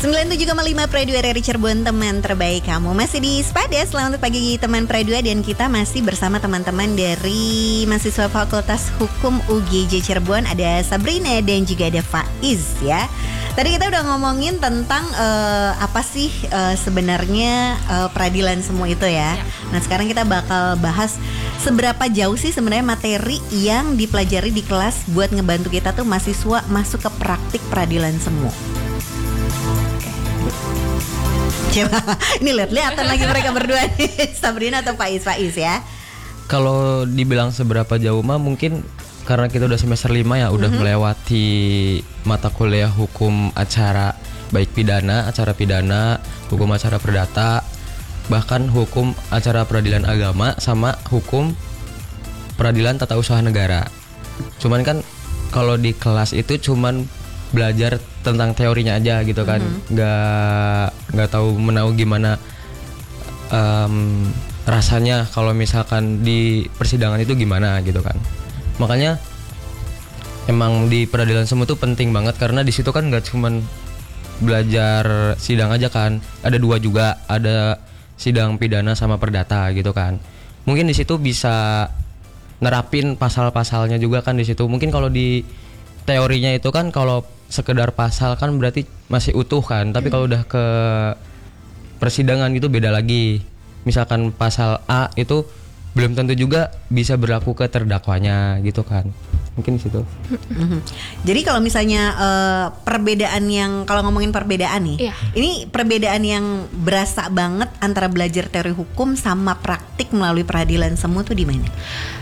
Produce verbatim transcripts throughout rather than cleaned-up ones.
sembilan puluh tujuh koma lima Pro dua R R I Cirebon, teman terbaik kamu. Masih di Spada, selamat pagi teman Pro dua. Dan kita masih bersama teman-teman dari mahasiswa Fakultas Hukum U G J Cirebon. Ada Sabrina dan juga ada Faiz ya. Tadi kita udah ngomongin tentang uh, apa sih uh, sebenarnya uh, peradilan semu itu ya. ya. Nah sekarang kita bakal bahas seberapa jauh sih sebenarnya materi yang dipelajari di kelas buat ngebantu kita tuh mahasiswa masuk ke praktik peradilan semu. Coba, ini lihat-lihatan lagi mereka berdua nih, Sabrina atau Faiz Faiz ya. Kalau dibilang seberapa jauh mah mungkin karena kita udah semester lima ya, udah mm-hmm. melewati mata kuliah hukum acara, baik pidana, acara pidana, hukum acara perdata, bahkan hukum acara peradilan agama sama hukum peradilan tata usaha negara. Cuman kan kalau di kelas itu cuman belajar tentang teorinya aja gitu kan, mm-hmm. nggak nggak tahu menau gimana um, rasanya kalau misalkan di persidangan itu gimana gitu kan. Makanya emang di peradilan semu tuh penting banget karena di situ kan nggak cuman belajar sidang aja kan, ada dua juga, ada sidang pidana sama perdata gitu kan. Mungkin di situ bisa nerapin pasal-pasalnya juga kan di situ. Mungkin kalau di teorinya itu kan kalau sekedar pasal kan berarti masih utuh kan, tapi kalau udah ke persidangan gitu beda lagi. Misalkan pasal A itu belum tentu juga bisa berlaku ke terdakwanya gitu kan. Mungkin di situ. Jadi kalau misalnya uh, perbedaan yang kalau ngomongin perbedaan nih, iya. ini perbedaan yang berasa banget antara belajar teori hukum sama praktik melalui peradilan semu tuh di mana?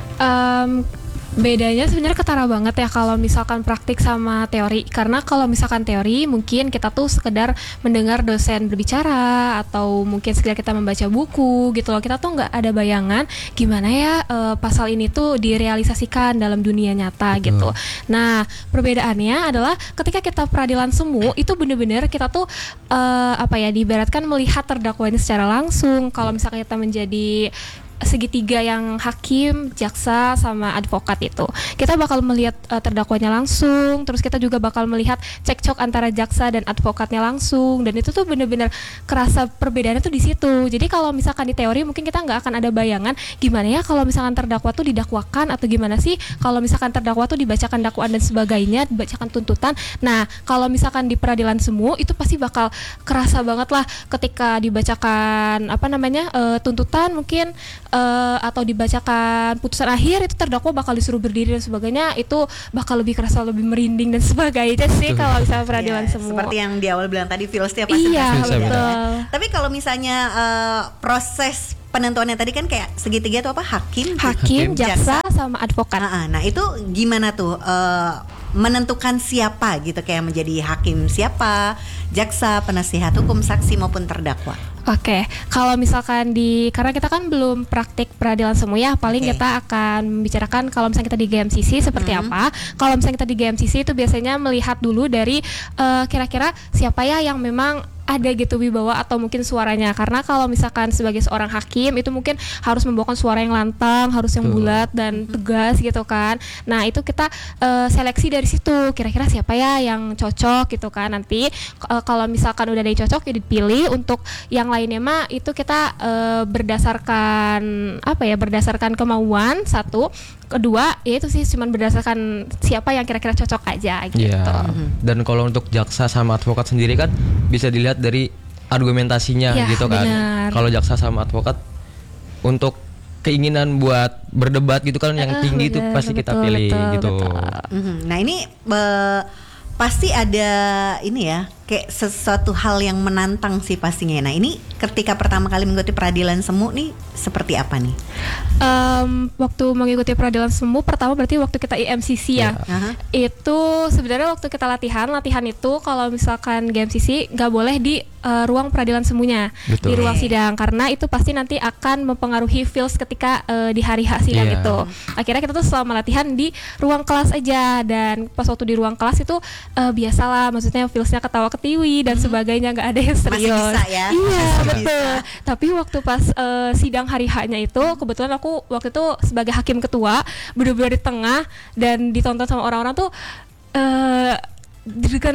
Um, Bedanya sebenarnya ketara banget ya kalau misalkan praktik sama teori. Karena kalau misalkan teori mungkin kita tuh sekedar mendengar dosen berbicara atau mungkin sekedar kita membaca buku gitu loh. Kita tuh nggak ada bayangan gimana ya uh, pasal ini tuh direalisasikan dalam dunia nyata Betul. gitu. Nah perbedaannya adalah ketika kita peradilan semu itu bener-bener kita tuh uh, apa ya diibaratkan melihat terdakwanya secara langsung. Kalau misalkan kita menjadi segitiga yang hakim, jaksa, sama advokat itu kita bakal melihat uh, terdakwanya langsung, terus kita juga bakal melihat cekcok antara jaksa dan advokatnya langsung, dan itu tuh bener-bener kerasa perbedaannya tuh di situ. Jadi kalau misalkan di teori mungkin kita nggak akan ada bayangan gimana ya kalau misalkan terdakwa tuh didakwakan atau gimana sih kalau misalkan terdakwa tuh dibacakan dakwaan dan sebagainya, dibacakan tuntutan. Nah kalau misalkan di peradilan semu itu pasti bakal kerasa banget lah ketika dibacakan apa namanya uh, tuntutan mungkin Uh, atau dibacakan putusan akhir, itu terdakwa bakal disuruh berdiri dan sebagainya, itu bakal lebih kerasa lebih merinding dan sebagainya sih kalau misalnya peradilan yeah, semu. Seperti yang di awal bilang tadi, feelsnya pasti iya, betul. Ya. Tapi kalau misalnya uh, proses penentuannya tadi kan kayak segitiga itu apa? Hakim, hakim, jaksa, jaksa sama advokat. Nah, nah itu gimana tuh uh, menentukan siapa gitu, kayak menjadi hakim siapa, jaksa, penasihat hukum, saksi maupun terdakwa? Oke, okay. Kalau misalkan di karena kita kan belum praktik peradilan semu ya, paling okay. kita akan membicarakan kalau misalnya kita di G M C C seperti mm-hmm. apa. Kalau misalnya kita di G M C C itu biasanya melihat dulu dari uh, kira-kira siapa ya yang memang ada gitu wibawa atau mungkin suaranya. Karena kalau misalkan sebagai seorang hakim itu mungkin harus membawakan suara yang lantang, harus yang bulat dan tegas gitu kan. Nah itu kita uh, seleksi dari situ, kira-kira siapa ya yang cocok gitu kan. Nanti uh, kalau misalkan udah ada yang cocok ya dipilih. Untuk yang lainnya mah itu kita uh, berdasarkan apa ya, berdasarkan kemauan satu. Kedua ya itu sih cuman berdasarkan siapa yang kira-kira cocok aja gitu. Yeah. Dan kalau untuk jaksa sama advokat sendiri kan bisa dilihat dari argumentasinya ya, gitu kan. Kalau jaksa sama advokat untuk keinginan buat berdebat gitu kan yang uh, tinggi itu pasti betul, kita pilih betul, gitu. Betul. Nah ini uh, pasti ada ini ya, kayak sesuatu hal yang menantang sih pastinya. Nah ini ketika pertama kali mengikuti peradilan semu nih seperti apa nih? Um, waktu mengikuti peradilan semu pertama berarti waktu kita I M C C ya. Uh-huh. Itu sebenarnya waktu kita latihan, latihan itu kalau misalkan G M C C nggak boleh di uh, ruang peradilan semunya, Betul. di ruang sidang, karena itu pasti nanti akan mempengaruhi feels ketika uh, di hari H sidang yeah. itu. Akhirnya kita tuh selama latihan di ruang kelas aja, dan pas waktu di ruang kelas itu uh, biasalah, maksudnya feelsnya ketawa ketiwi dan hmm. sebagainya, nggak ada yang serius. Masih bisa ya? Iya Masih betul. Bisa. Tapi Tapi waktu pas uh, sidang hari H-nya itu, kebetulan aku waktu itu sebagai hakim ketua, bener-bener di tengah dan ditonton sama orang-orang tuh uh, deg-degan banget.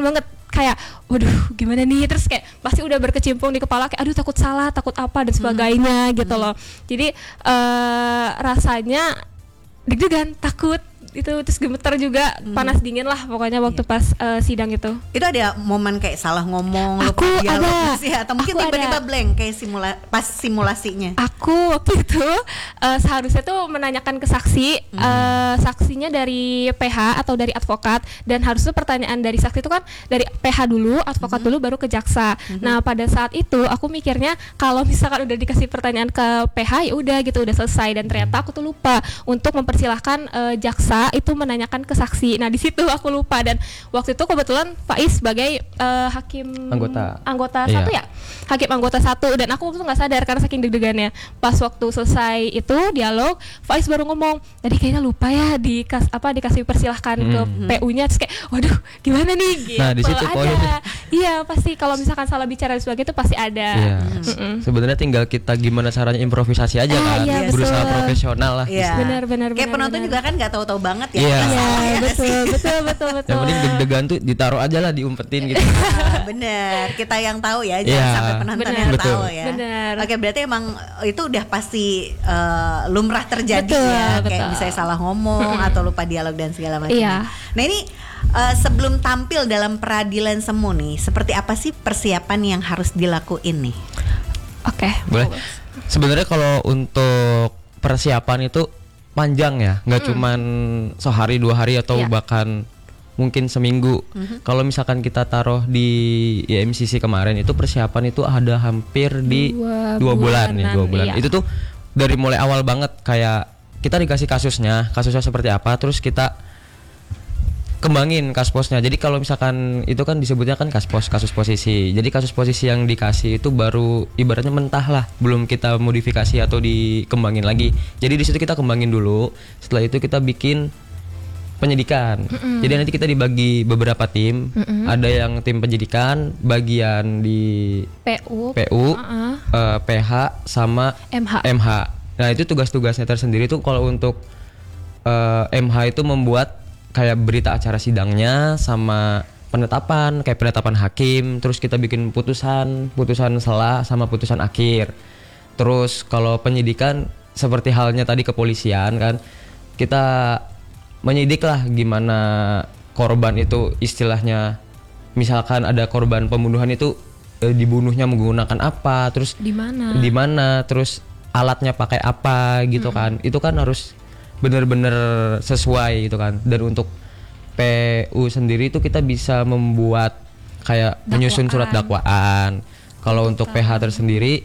kayak waduh gimana nih, terus kayak pasti udah berkecimpung di kepala kayak aduh takut salah, takut apa dan sebagainya hmm. gitu loh. Jadi uh, rasanya deg-degan, takut itu, terus gemeter juga, hmm. panas dingin lah pokoknya waktu yeah. pas uh, sidang itu. Itu ada momen kayak salah ngomong, aku lupa dialog ada sih, atau mungkin aku tiba-tiba ada. blank kayak simula pas simulasinya. Aku waktu itu uh, seharusnya tuh menanyakan ke saksi, hmm. uh, saksinya dari P H atau dari advokat, dan harusnya pertanyaan dari saksi itu kan dari P H dulu, advokat hmm. dulu, baru ke jaksa. Hmm. Nah pada saat itu aku mikirnya kalau misalkan udah dikasih pertanyaan ke P H ya udah gitu, udah selesai, dan ternyata aku tuh lupa untuk mempersilahkan uh, jaksa itu menanyakan ke saksi. Nah di situ aku lupa, dan waktu itu kebetulan Faiz sebagai uh, hakim anggota anggota satu iya. ya, hakim anggota satu, dan aku waktu itu nggak sadar karena saking deg-degannya. Pas waktu selesai itu dialog, Faiz baru ngomong, tadi kayaknya lupa ya dikas apa dikasih persilahkan hmm. ke P U-nya, terus kayak waduh gimana nih gitu. Nah di situ ada. Iya pasti kalau misalkan salah bicara dan sebagainya itu pasti ada. Iya. Hmm. Sebenarnya tinggal kita gimana caranya improvisasi aja ah, kan, iya, berusaha betul. profesional lah. Iya. Benar-benar. Kayak penonton benar. juga kan nggak tahu-tahu banget ya. Iya, iya betul, betul betul betul. Yang penting deg-degan tuh ditaruh aja lah, diumpetin gitu. Ah, bener, kita yang tahu ya, jangan yeah. sampai penonton Bener. yang Betul. tahu ya. Bener. Oke, berarti emang itu udah pasti uh, lumrah terjadi Betul, ya, betul. kayak misalnya salah ngomong atau lupa dialog dan segala macam. Iya. Nah ini uh, sebelum tampil dalam peradilan semu nih, seperti apa sih persiapan yang harus dilakuin nih? Oke. Boleh. Sebenarnya kalau untuk persiapan itu panjang ya, nggak mm. cuman sehari dua hari atau yeah. bahkan mungkin seminggu. Mm-hmm. Kalau misalkan kita taruh di I M C C kemarin itu persiapan itu ada hampir di dua, dua bulan ya, dua bulan. Iya. Itu tuh dari mulai awal banget, kayak kita dikasih kasusnya, kasusnya seperti apa, terus kita kembangin kasposnya. Jadi kalau misalkan itu kan disebutnya kan kaspos, kasus posisi. Jadi kasus posisi yang dikasih itu baru ibaratnya mentah lah, belum kita modifikasi atau dikembangin lagi. Jadi di situ kita kembangin dulu. Setelah itu kita bikin penyidikan. Mm-mm. Jadi nanti kita dibagi beberapa tim. Mm-mm. Ada yang tim penyidikan, bagian di P U, P U, uh-uh. uh, P H sama M H. M H. Nah itu tugas-tugasnya tersendiri tuh. Kalau untuk uh, M H itu membuat kayak berita acara sidangnya sama penetapan, kayak penetapan hakim, terus kita bikin putusan, putusan sela sama putusan akhir. Terus kalau penyidikan seperti halnya tadi kepolisian kan, kita menyidik lah gimana korban itu istilahnya, misalkan ada korban pembunuhan itu e, dibunuhnya menggunakan apa, terus di mana, di mana, terus alatnya pakai apa gitu hmm. kan. Itu kan harus benar-benar sesuai gitu kan. Dan untuk P U sendiri itu kita bisa membuat kayak dakwaan. Menyusun surat dakwaan. Kalau untuk P H tersendiri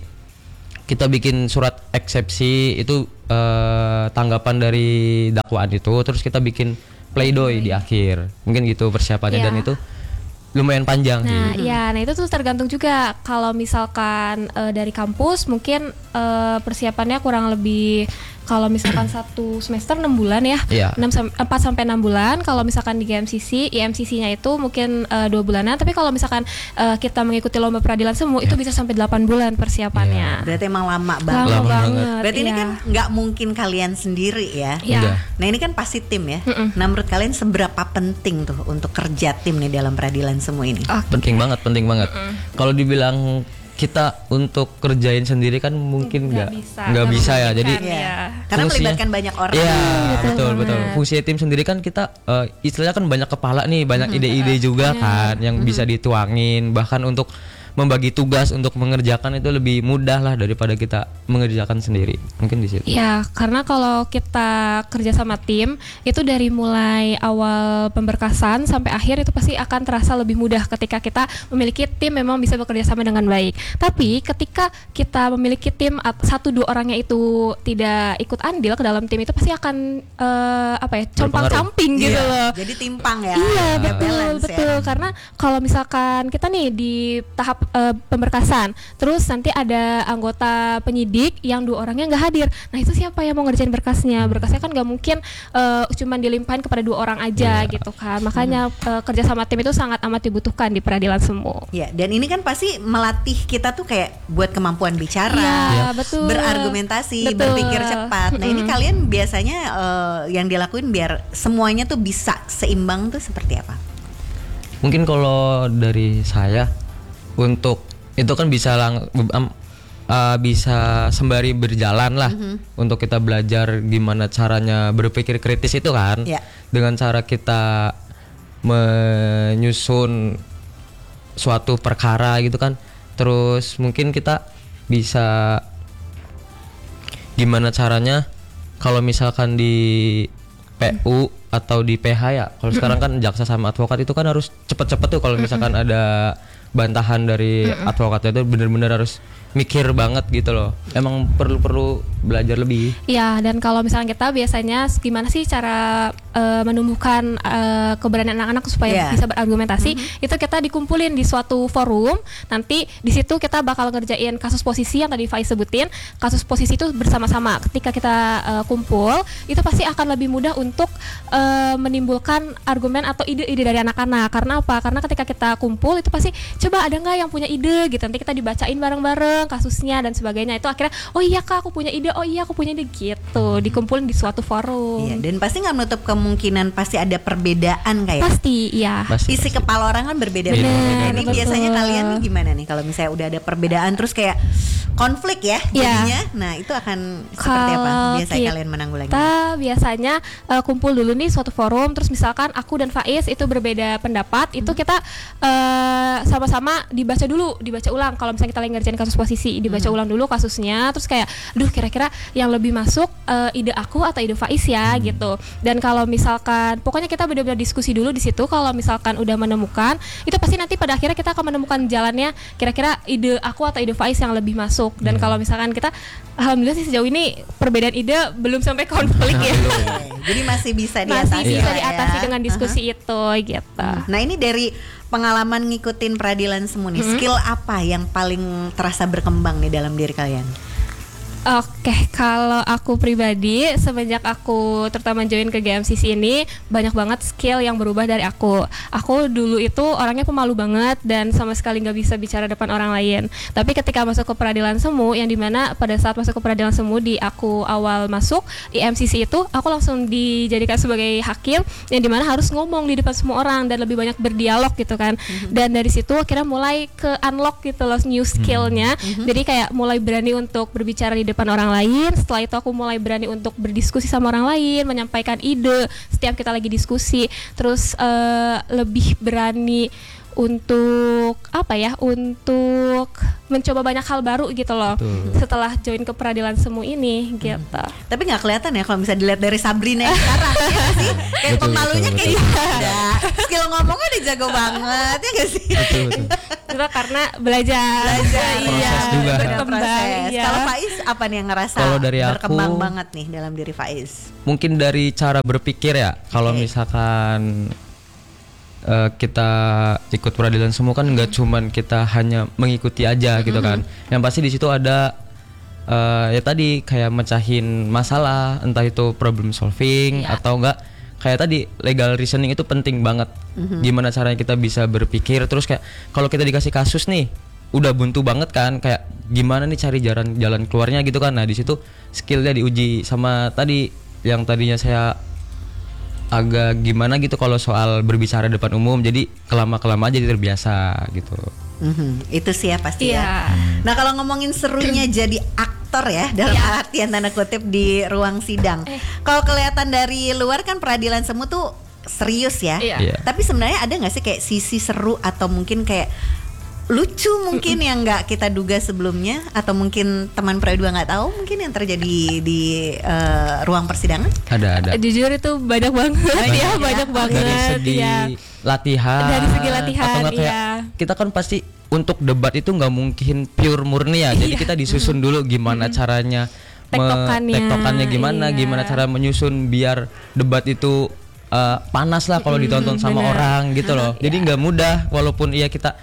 kita bikin surat eksepsi itu eh, tanggapan dari dakwaan itu, terus kita bikin pleidoy di akhir. Mungkin gitu persiapannya. Yeah. Dan itu lumayan panjang sih. Nah, iya, nah itu tuh tergantung juga. Kalau misalkan uh, dari kampus mungkin uh, persiapannya kurang lebih, kalau misalkan satu semester enam bulan ya, yeah. empat sampai enam bulan. Kalau misalkan di G M C C, I M C C-nya itu mungkin uh, dua bulanan. Tapi kalau misalkan uh, kita mengikuti lomba peradilan semu, yeah. itu bisa sampai delapan bulan persiapannya. Yeah. Berarti emang lama banget. Lama, lama banget. banget. Berarti yeah. ini kan nggak mungkin kalian sendiri ya. Yeah. Nah ini kan pasti tim ya. Mm-mm. Nah menurut kalian seberapa penting tuh untuk kerja tim nih dalam peradilan semu ini? Okay. Penting banget, penting banget. Kalau dibilang kita untuk kerjain sendiri kan mungkin nggak nggak bisa, bisa ya. Jadi ya. Karena melibatkan banyak orang. Iya betul betul betul. banget. Fungsi tim sendiri kan kita uh, istilahnya kan banyak kepala nih, banyak mm-hmm. ide-ide juga yeah. kan yang mm-hmm. bisa dituangin. Bahkan untuk membagi tugas untuk mengerjakan itu lebih mudah lah daripada kita mengerjakan sendiri. Mungkin di situ. Ya, karena kalau kita kerja sama tim itu dari mulai awal pemberkasan sampai akhir itu pasti akan terasa lebih mudah ketika kita memiliki tim memang bisa bekerja sama dengan baik. Tapi ketika kita memiliki tim satu dua orangnya itu tidak ikut andil ke dalam tim, itu pasti akan uh, apa ya, compang-camping gitu yeah. loh. Jadi timpang ya. Iya, ya, betul balance, betul. Ya. Karena kalau misalkan kita nih di tahap uh, pemberkasan, terus nanti ada anggota penyidik yang dua orangnya nggak hadir. Nah itu siapa yang mau ngerjain berkasnya? Berkasnya kan nggak mungkin uh, cuma dilimpahin kepada dua orang aja yeah. gitu kan. Makanya hmm. uh, kerja sama tim itu sangat amat dibutuhkan di peradilan semu. Ya, dan ini kan pasti melatih kita tuh kayak buat kemampuan bicara, ya, betul. berargumentasi, betul. berpikir cepat. Nah mm-hmm. ini kalian biasanya uh, yang dilakuin biar semuanya tuh bisa seimbang tuh seperti apa? Mungkin kalau dari saya untuk itu kan bisa lang um, uh, bisa sembari berjalan lah mm-hmm. untuk kita belajar gimana caranya berpikir kritis itu kan yeah. dengan cara kita menyusun suatu perkara gitu kan. Terus mungkin kita bisa gimana caranya kalau misalkan di P U atau di P H ya. Kalau sekarang kan jaksa sama advokat itu kan harus cepet-cepet tuh kalau misalkan ada bantahan dari advokatnya itu benar-benar harus mikir banget gitu loh. Emang perlu-perlu belajar lebih. Iya, dan kalau misalnya kita biasanya gimana sih cara uh, menumbuhkan uh, keberanian anak-anak supaya yeah. bisa berargumentasi, mm-hmm. itu kita dikumpulin di suatu forum. Nanti di situ kita bakal ngerjain kasus posisi yang tadi Faiz sebutin. Kasus posisi itu bersama-sama. Ketika kita uh, kumpul, itu pasti akan lebih mudah untuk uh, menimbulkan argumen atau ide-ide dari anak-anak. Karena apa? Karena ketika kita kumpul itu pasti coba ada nggak yang punya ide gitu. Nanti kita dibacain bareng-bareng kasusnya dan sebagainya. Itu akhirnya oh iya kak aku punya ide, oh iya aku punya ide gitu. Dikumpulin di suatu forum. Iya, dan pasti nggak menutup kemungkinan pasti ada perbedaan kayak. Pasti, iya. Pasti, Isi pasti. Kepala orang kan berbeda-beda. Ini betul. Biasanya kalian nih gimana nih kalau misalnya udah ada perbedaan terus kayak konflik ya jadinya. Ya. Nah itu akan seperti apa biasanya kalian menanggulanginya? Kita biasanya uh, kumpul dulu nih suatu forum. Terus misalkan aku dan Faiz itu berbeda pendapat, hmm. itu kita uh, sama-sama dibaca dulu, dibaca ulang. Kalau misalnya kita lagi ngerjain kasus posisi, dibaca hmm. ulang dulu kasusnya. Terus kayak, duh kira-kira yang lebih masuk uh, ide aku atau ide Faiz ya hmm. gitu. Dan kalau misalkan, pokoknya kita benar-benar diskusi dulu di situ. Kalau misalkan udah menemukan, itu pasti nanti pada akhirnya kita akan menemukan jalannya. Kira-kira ide aku atau ide Faiz yang lebih masuk. Dan hmm. kalau misalkan kita, alhamdulillah sih sejauh ini perbedaan ide belum sampai konflik ya. Jadi masih bisa diatasi. Masih bisa diatasi ya. dengan diskusi uh-huh. itu gitu. Nah ini dari pengalaman ngikutin peradilan semu nih, hmm. skill apa yang paling terasa berkembang nih dalam diri kalian? Oke, okay, kalau aku pribadi semenjak aku terutama join ke G M C C ini banyak banget skill yang berubah dari aku. Aku dulu itu orangnya pemalu banget dan sama sekali nggak bisa bicara depan orang lain. Tapi ketika masuk ke peradilan semu, yang dimana pada saat masuk ke peradilan semu di aku awal masuk di M C C itu, aku langsung dijadikan sebagai hakim yang dimana harus ngomong di depan semua orang dan lebih banyak berdialog gitu kan. Mm-hmm. Dan dari situ akhirnya mulai ke unlock gitu loh new skillnya. Mm-hmm. Jadi kayak mulai berani untuk berbicara di depan orang lain. Setelah itu aku mulai berani untuk berdiskusi sama orang lain, menyampaikan ide setiap kita lagi diskusi. Terus uh, lebih berani untuk apa ya, untuk mencoba banyak hal baru gitu loh. Betul. Setelah join ke peradilan semu ini gitu. Hmm. Tapi nggak kelihatan ya kalau bisa dilihat dari Sabrina yang sekarang ya sih. Kayak betul, pemalunya betul, kayak gitu. Ada. Skill ngomongnya udah jago banget ya nggak sih? Betul, betul. Itu karena belajar. Belajar iya. juga. Berkembang. Iya. Kalau Faiz apa nih yang ngerasa kalau dari berkembang aku, banget nih dalam diri Faiz? Mungkin dari cara berpikir ya. Kalau okay. misalkan Uh, kita ikut peradilan semua kan nggak cuman kita hanya mengikuti aja mm-hmm. gitu kan. Yang pasti di situ ada uh, ya tadi kayak mecahin masalah, entah itu problem solving yeah. atau enggak kayak tadi legal reasoning itu penting banget. Mm-hmm. Gimana caranya kita bisa berpikir, terus kayak kalau kita dikasih kasus nih udah buntu banget kan, kayak gimana nih cari jalan jalan keluarnya gitu kan. Nah di situ skillnya diuji sama tadi yang tadinya saya agak gimana gitu kalau soal berbicara depan umum, jadi kelama-kelama jadi terbiasa gitu. Mm-hmm. Itu sih ya pasti yeah. ya. Nah kalau ngomongin serunya jadi aktor ya dalam yeah. artian tanda kutip di ruang sidang. Eh. Kalau kelihatan dari luar kan peradilan semu tuh serius ya. Yeah. Yeah. Tapi sebenarnya ada nggak sih kayak sisi seru atau mungkin kayak lucu mungkin Mm-mm. yang nggak kita duga sebelumnya, atau mungkin teman Pre dua nggak tahu mungkin yang terjadi di uh, ruang persidangan? Ada ada. Jujur itu banyak banget banyak ya, ya, banyak banget dari segi ya. latihan. Dari segi latihan atau kayak ya. Kita kan pasti untuk debat itu nggak mungkin pure murni ya. Jadi kita disusun dulu gimana mm. caranya tektokannya, tektokannya gimana, iya. gimana cara menyusun biar debat itu uh, panas lah kalau ditonton sama bener. orang gitu loh. Jadi nggak mudah walaupun iya kita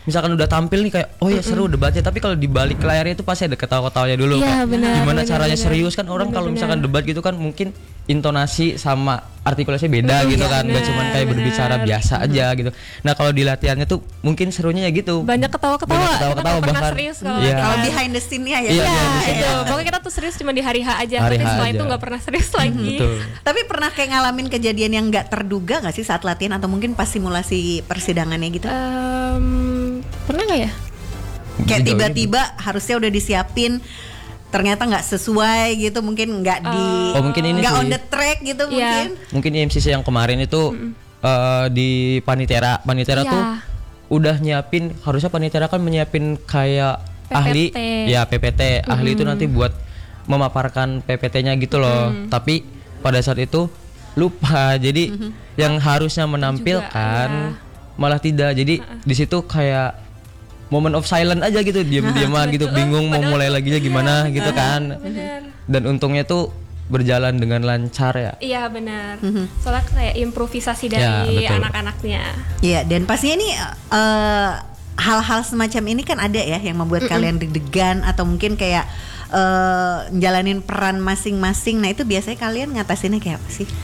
misalkan udah tampil nih kayak oh ya seru debatnya, tapi kalau di balik layarnya itu pasti ada ketawa-ketawanya dulu Iya, kan. benar, Gimana benar, caranya benar. serius kan orang kalau misalkan debat gitu kan mungkin intonasi sama artikulasi beda gitu kan, nggak benar, cuma kayak berbicara benar. biasa aja gitu. Nah kalau di latihannya tuh mungkin serunya ya gitu. Banyak ketawa-ketawa. Banyak ketawa-ketawa, Kita nggak pernah bahkan- serius kalau Iya. latihan. Kalau behind the scene-nya ya. Iya, Iya, behind the scene. itu. Pokoknya kita tuh serius cuma di hari H aja, Hari tapi H setelah aja. itu nggak pernah serius lagi. Betul. Tapi pernah kayak ngalamin kejadian yang nggak terduga nggak sih saat latihan atau mungkin pas simulasi persidangannya gitu? Em, pernah nggak ya? Kayak Sejauh ini tiba-tiba harusnya udah disiapin ternyata nggak sesuai gitu, mungkin nggak di Oh, mungkin ini nggak sih. on the track gitu Iya. mungkin. Mungkin I M C C yang kemarin itu eh, di Panitera, Panitera Iya. tuh udah nyiapin, harusnya Panitera kan menyiapin kayak P P T. ahli, ya P P T, ahli itu nanti buat memaparkan P P T-nya gitu loh. Tapi pada saat itu lupa, jadi yang harusnya menampilkan iya. malah tidak. Jadi di situ kayak moment of silent aja gitu, diam-diaman gitu, bingung mau mulai lagi gimana gitu kan. Bener. Dan untungnya tuh berjalan dengan lancar ya. Iya benar. Soalnya kayak improvisasi dari Ya, betul. anak-anaknya. Iya, dan pastinya ini eh, hal-hal semacam ini kan ada ya yang membuat kalian deg-degan atau mungkin kayak eh, jalanin peran masing-masing. Nah, itu biasanya kalian ngatasinnya kayak apa sih?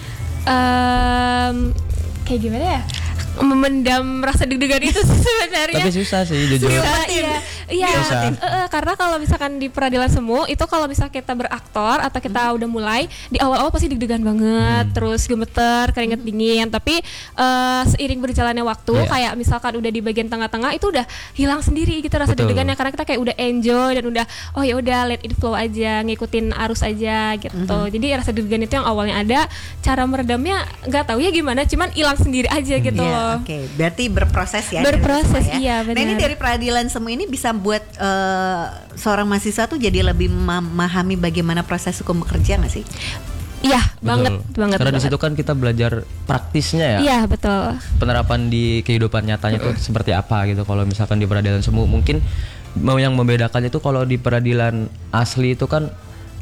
Em, kayak gimana ya? Memendam rasa deg-degan itu sih sebenarnya. Tapi susah sih jujur. Susah, iya, iya. Susah. Eh, eh, karena kalau misalkan di peradilan semu itu kalau misalkan kita beraktor atau kita udah mulai di awal-awal pasti deg-degan banget, terus gemeter, keringet dingin. Tapi eh, seiring berjalannya waktu, Iya. kayak misalkan udah di bagian tengah-tengah itu udah hilang sendiri gitu rasa Betul. deg-degannya karena kita kayak udah enjoy dan udah oh ya udah let it flow aja, ngikutin arus aja gitu. Jadi rasa deg-degan itu yang awalnya ada, cara meredamnya nggak tahu ya gimana, cuman hilang sendiri aja gitu Iya, loh. oke. Berarti berproses ya. dari Berproses, semua ya. iya, Nah, ini benar. dari peradilan semu ini bisa buat eh, seorang mahasiswa tuh jadi lebih memahami bagaimana proses hukum bekerja nggak sih? Iya, Betul. banget, banget. Karena di banget. situ kan kita belajar praktisnya ya. Iya, betul. Penerapan di kehidupan nyatanya tuh seperti apa gitu. Kalau misalkan di peradilan semu mungkin mau yang membedakan itu kalau di peradilan asli itu kan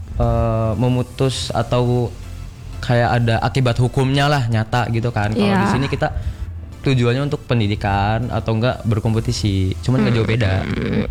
eh, memutus atau kayak ada akibat hukumnya lah nyata gitu kan. Kalau Iya. di sini kita tujuannya untuk pendidikan atau enggak berkompetisi. Cuman nggak jauh beda.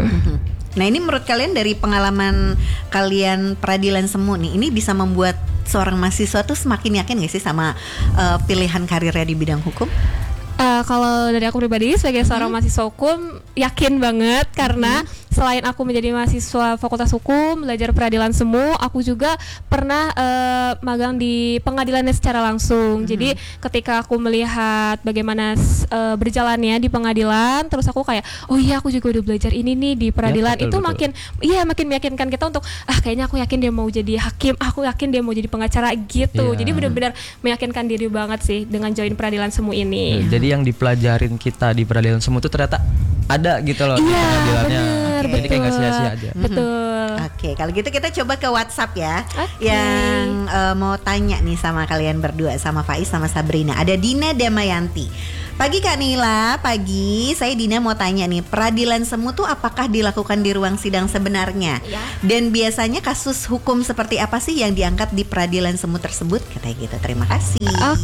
Nah, ini menurut kalian dari pengalaman kalian peradilan semu nih, ini bisa membuat seorang mahasiswa tuh semakin yakin gak sih sama eh, pilihan karirnya di bidang hukum? Eh, kalau dari aku pribadi sebagai seorang mahasiswa hukum yakin banget karena selain aku menjadi mahasiswa Fakultas Hukum belajar peradilan semu, aku juga pernah eh, magang di pengadilannya secara langsung. Jadi ketika aku melihat bagaimana eh, berjalannya di pengadilan, terus aku kayak oh iya aku juga udah belajar ini nih di peradilan. betul, Itu betul. makin iya makin meyakinkan kita untuk ah kayaknya aku yakin dia mau jadi hakim, aku yakin dia mau jadi pengacara gitu. Iya. Jadi benar-benar meyakinkan diri banget sih dengan join peradilan semu ini. Jadi yang dipelajarin kita di peradilan semu itu ternyata ada gitu loh di Iya, pengadilannya. bener, Jadi kayak nggak betul. sia-sia aja. Betul. Oke, kalau gitu kita coba ke WhatsApp ya. Oke. Yang eh, mau tanya nih sama kalian berdua, sama Faiz sama Sabrina. Ada Dina Damayanti. Pagi Kak Nila, pagi. Saya Dina mau tanya nih, peradilan semu tuh apakah dilakukan di ruang sidang sebenarnya? Ya. Dan biasanya kasus hukum seperti apa sih yang diangkat di peradilan semu tersebut? Katanya gitu. Terima kasih.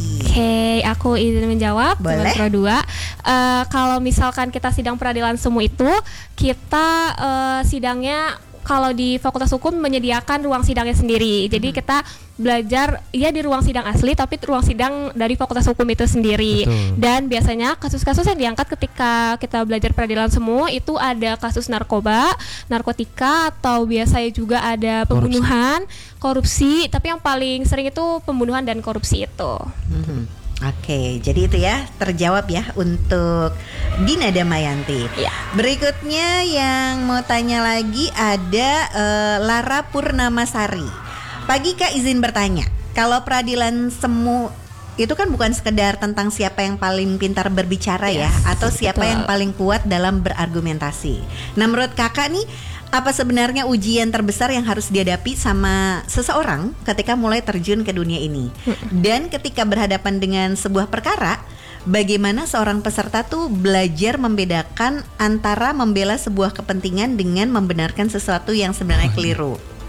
Oke, aku izin menjawab. Boleh. Dengan Pro dua. Eh, kalau misalkan kita sidang peradilan semu itu, kita eh, sidangnya kalau di Fakultas Hukum menyediakan ruang sidangnya sendiri. Jadi kita belajar ya di ruang sidang asli, tapi ruang sidang dari Fakultas Hukum itu sendiri. Betul. Dan biasanya kasus-kasus yang diangkat ketika kita belajar peradilan semu itu ada kasus narkoba, narkotika, atau biasanya juga ada pembunuhan, korupsi. Tapi yang paling sering itu pembunuhan dan korupsi itu. Mhm. Oke, jadi itu ya terjawab ya untuk Dina Damayanti. Ya. Berikutnya yang mau tanya lagi ada eh, Lara Purnamasari. Pagi Kak, izin bertanya. Kalau peradilan semu itu kan bukan sekedar tentang siapa yang paling pintar berbicara ya, Yes, atau siapa betul. yang paling kuat dalam berargumentasi. Nah, menurut Kakak nih, apa sebenarnya ujian terbesar yang harus dihadapi sama seseorang ketika mulai terjun ke dunia ini? Dan ketika berhadapan dengan sebuah perkara, bagaimana seorang peserta tuh belajar membedakan antara membela sebuah kepentingan dengan membenarkan sesuatu yang sebenarnya keliru?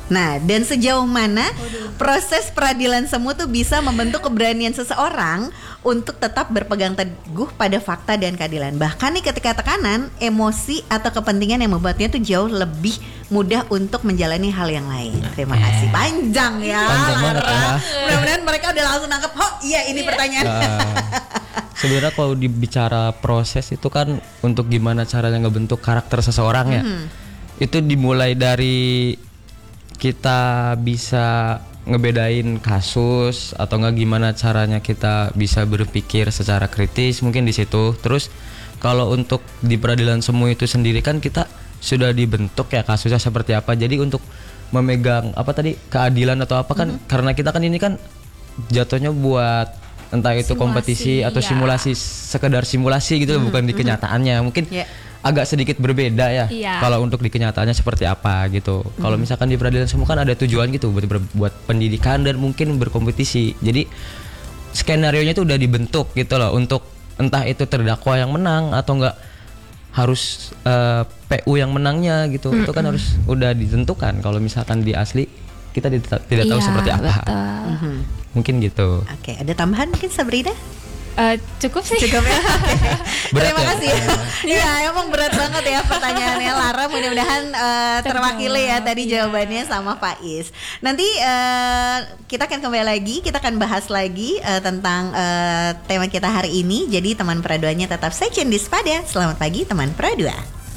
Nah, dan sejauh mana proses peradilan semu tuh bisa membentuk keberanian seseorang untuk tetap berpegang teguh pada fakta dan keadilan. Bahkan nih ketika tekanan, emosi atau kepentingan yang membuatnya tuh jauh lebih mudah untuk menjalani hal yang lain. Terima kasih. Panjang ya. Panjang banget ya. Mudah-mudahan mereka udah langsung nangkep. Oh iya ini pertanyaan. Uh, sebenarnya kalau dibicara proses itu kan untuk gimana caranya ngebentuk karakter seseorang ya. Hmm. Itu dimulai dari kita bisa ngebedain kasus atau nggak gimana caranya kita bisa berpikir secara kritis mungkin di situ. Terus kalau untuk di peradilan semu itu sendiri kan kita sudah dibentuk ya kasusnya seperti apa. Jadi untuk memegang apa tadi keadilan atau apa kan mm-hmm. karena kita kan ini kan jatuhnya buat entah itu simulasi, kompetisi atau ya. simulasi sekedar simulasi gitu mm-hmm. bukan di kenyataannya mungkin. Yeah. Agak sedikit berbeda ya iya. Kalau untuk di kenyataannya seperti apa gitu. Hmm. Kalau misalkan di peradilan semu kan ada tujuan gitu buat buat pendidikan dan mungkin berkompetisi. Jadi skenario nya itu udah dibentuk gitu loh untuk entah itu terdakwa yang menang atau enggak harus uh, P U yang menangnya gitu. Hmm. Itu kan harus udah ditentukan. Kalau misalkan di asli kita tidak, tidak tahu iya, seperti apa. Mm-hmm. Mungkin gitu. Oke, ada tambahan mungkin Sabrina? Uh, cukup sih. Cukup ya. Berat Terima ya? kasih. Iya, emang berat banget ya pertanyaannya Lara. Mudah-mudahan uh, terwakili ya tadi jawabannya sama Faiz. Nanti uh, kita akan kembali lagi, kita akan bahas lagi uh, tentang uh, tema kita hari ini. Jadi teman peraduannya tetap stay tune di Spada. Selamat pagi teman peradua.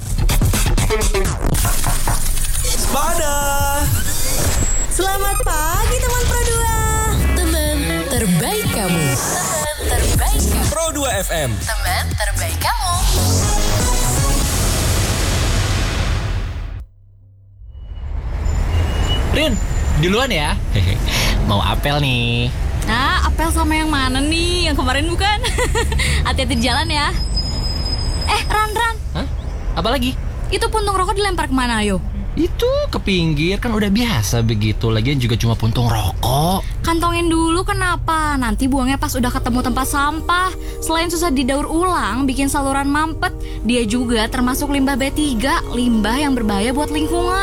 Spada. Selamat pagi teman peradua. Teman terbaik kamu. Terbaik kamu. Pro dua F M. Teman terbaik kamu. Rin, duluan ya. Mau apel nih. Nah, apel sama yang mana nih? Yang kemarin bukan? Hati-hati di jalan ya. Eh, Ran, Ran. Hah? Apa lagi? Itu puntung rokok dilempar kemana, ayo? Itu ke pinggir, kan udah biasa begitu. Lagian juga cuma puntung rokok. Kantongin dulu kenapa? Nanti buangnya pas udah ketemu tempat sampah. Selain susah didaur ulang, bikin saluran mampet, dia juga termasuk limbah B tiga, limbah yang berbahaya buat lingkungan.